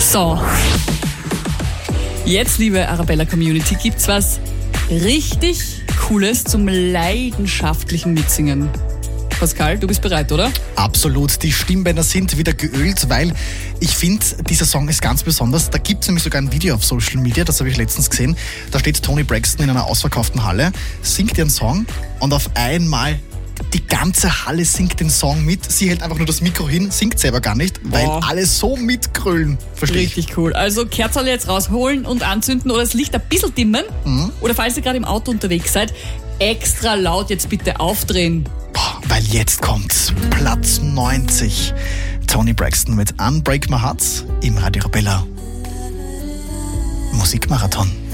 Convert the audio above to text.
So. Jetzt, liebe Arabella-Community, gibt's was richtig Cooles zum leidenschaftlichen Mitsingen. Pascal, du bist bereit, oder? Absolut, die Stimmbänder sind wieder geölt, weil ich finde, dieser Song ist ganz besonders. Da gibt es nämlich sogar ein Video auf Social Media, das habe ich letztens gesehen. Da steht Toni Braxton in einer ausverkauften Halle, singt ihren Song und auf einmal die ganze Halle singt den Song mit. Sie hält einfach nur das Mikro hin, singt selber gar nicht, weil alle so mitgrölen. Verstehe ich. Richtig cool. Also Kerzerl jetzt rausholen und anzünden oder das Licht ein bisschen dimmen. Oder falls ihr gerade im Auto unterwegs seid, extra laut jetzt bitte aufdrehen. Weil jetzt kommt Platz 90. Toni Braxton mit Unbreak My Heart im Radio Arabella Musikmarathon.